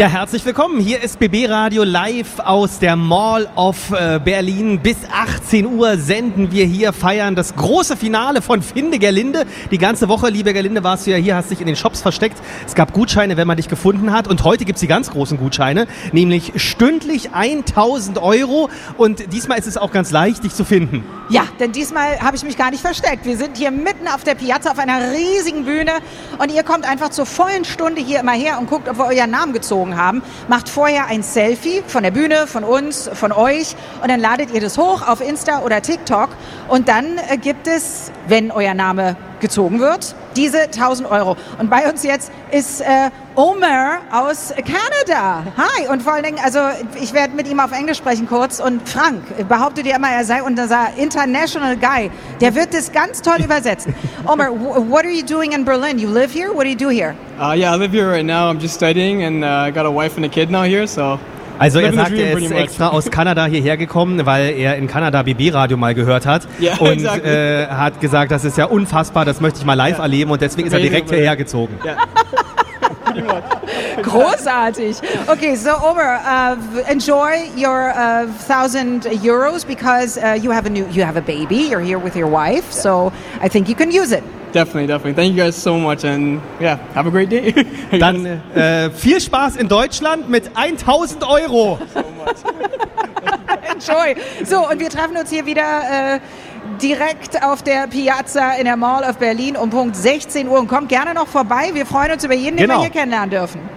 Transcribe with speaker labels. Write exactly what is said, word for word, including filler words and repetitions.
Speaker 1: Ja, herzlich willkommen. Hier ist B B Radio live aus der Mall of äh, Berlin. Bis achtzehn Uhr senden wir hier, feiern das große Finale von Finde Gerlinde. Die ganze Woche, liebe Gerlinde, warst du ja hier, hast dich in den Shops versteckt. Es gab Gutscheine, wenn man dich gefunden hat. Und heute gibt's die ganz großen Gutscheine, nämlich stündlich tausend Euro. Und diesmal ist es auch ganz leicht, dich zu finden.
Speaker 2: Ja, denn diesmal habe ich mich gar nicht versteckt. Wir sind hier mitten auf der Piazza auf einer riesigen Bühne. Und ihr kommt einfach zur vollen Stunde hier immer her und guckt, ob wir euren Namen gezogen haben. Macht vorher ein Selfie von der Bühne, von uns, von euch und dann ladet ihr das hoch auf Insta oder TikTok und dann äh, gibt es, wenn euer Name gezogen wird, diese tausend Euro. Und bei uns jetzt ist äh, Omer aus Kanada. Hi. Und vor allen Dingen, also ich werde mit ihm auf Englisch sprechen kurz. Und Frank behauptet ja immer, er sei unser international guy. Der wird das ganz toll übersetzen. Omer, what are you doing in Berlin? You live here? What do you do here?
Speaker 3: Uh, yeah, I live here right now. I'm just studying and I uh, got a wife and a kid now here, so...
Speaker 1: Also er sagt, er ist extra aus Kanada hierher gekommen, weil er in Kanada B B-Radio mal gehört hat
Speaker 3: yeah,
Speaker 1: und
Speaker 3: exactly.
Speaker 1: äh, hat gesagt, das ist ja unfassbar, das möchte ich mal live yeah. erleben und deswegen Amazing, ist er direkt hierher gezogen. Yeah.
Speaker 2: Großartig. Okay, so Omer, uh, enjoy your uh, thousand euros because uh, you have a new, you have a baby. You're here with your wife, so I think you can use it.
Speaker 3: Definitely, definitely. Thank you guys so much and yeah, have a great day.
Speaker 1: Dann äh, viel Spaß in Deutschland mit tausend Euro.
Speaker 3: So much.
Speaker 2: Enjoy. So, und wir treffen uns hier wieder äh, direkt auf der Piazza in der Mall of Berlin um Punkt sechzehn Uhr und kommt gerne noch vorbei. Wir freuen uns über jeden, den
Speaker 1: genau.
Speaker 2: wir hier kennenlernen dürfen.